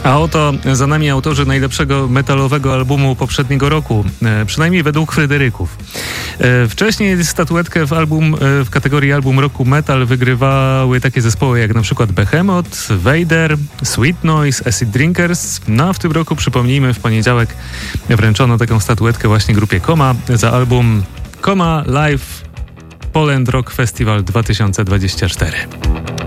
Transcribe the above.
A oto za nami autorzy najlepszego metalowego albumu poprzedniego roku, przynajmniej według Fryderyków. Wcześniej statuetkę w kategorii album roku metal wygrywały takie zespoły jak na przykład Behemoth, Vader, Sweet Noise, Acid Drinkers. No a w tym roku, przypomnijmy, w poniedziałek wręczono taką statuetkę właśnie grupie Koma za album Koma Live Poland Rock Festival 2024.